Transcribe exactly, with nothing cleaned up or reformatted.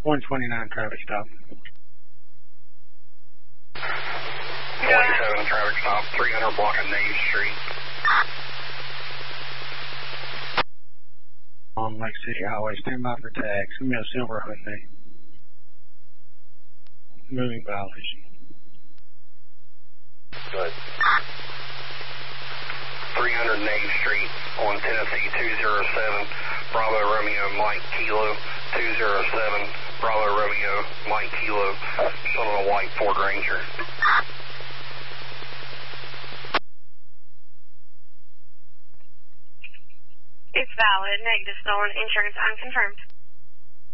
one twenty-nine traffic stop. twenty-seven traffic stop, three hundred block of Nave Street. On Lake City Highway, stand by for tags. Give me a silver Hyundai. Moving violation. Good. three hundred Nave Street on Tennessee two zero seven, Bravo Romeo Mike Kilo, two zero seven, Bravo Romeo Mike Kilo, son of a white Ford Ranger. It's valid, negative stolen, insurance unconfirmed.